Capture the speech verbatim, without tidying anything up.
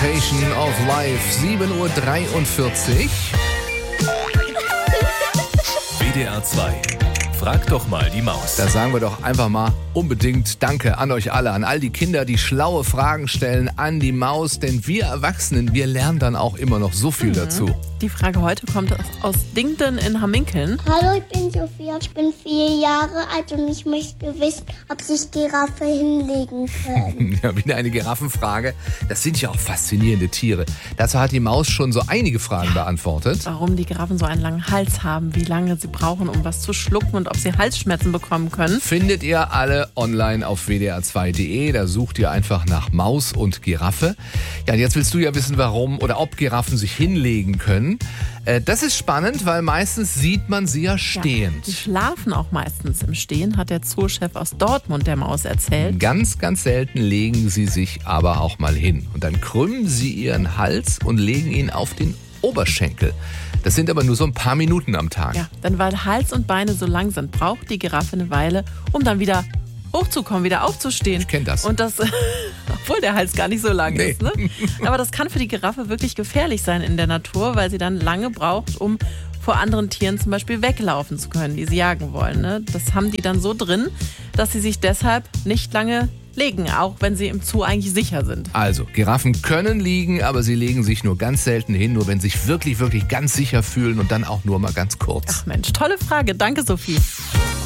Temptation of Life, sieben Uhr dreiundvierzig. W D R zwei. Frag doch mal die Maus. Da sagen wir doch einfach mal unbedingt Danke an euch alle, an all die Kinder, die schlaue Fragen stellen, an die Maus. Denn wir Erwachsenen, wir lernen dann auch immer noch so viel mhm. dazu. Die Frage heute kommt aus Dingden in Hamminkeln. Hallo, ich bin Sophia, ich bin vier Jahre alt und ich möchte wissen, ob sich Giraffe hinlegen können. Ja, wieder eine Giraffenfrage. Das sind ja auch faszinierende Tiere. Dazu hat die Maus schon so einige Fragen ja. beantwortet. Warum die Giraffen so einen langen Hals haben, wie lange sie brauchen, um was zu schlucken und ob sie Halsschmerzen bekommen können. Findet ihr alle online auf w d r zwei punkt d e. Da sucht ihr einfach nach Maus und Giraffe. Ja, und jetzt willst du ja wissen, warum oder ob Giraffen sich hinlegen können. Das ist spannend, weil meistens sieht man sie ja stehend. Ja, die schlafen auch meistens im Stehen, hat der Zoochef aus Dortmund der Maus erzählt. Ganz, ganz selten legen sie sich aber auch mal hin. Und dann krümmen sie ihren Hals und legen ihn auf den Oberschenkel. Das sind aber nur so ein paar Minuten am Tag. Ja, denn weil Hals und Beine so lang sind, braucht die Giraffe eine Weile, um dann wieder hochzukommen, wieder aufzustehen. Ich kenne das. Und das, obwohl der Hals gar nicht so lang nee. ist. Ne? Aber das kann für die Giraffe wirklich gefährlich sein in der Natur, weil sie dann lange braucht, um vor anderen Tieren zum Beispiel weglaufen zu können, die sie jagen wollen. Ne? Das haben die dann so drin, dass sie sich deshalb nicht lange legen, auch wenn sie im Zoo eigentlich sicher sind. Also, Giraffen können liegen, aber sie legen sich nur ganz selten hin, nur wenn sie sich wirklich, wirklich ganz sicher fühlen und dann auch nur mal ganz kurz. Ach Mensch, tolle Frage. Danke, Sophie.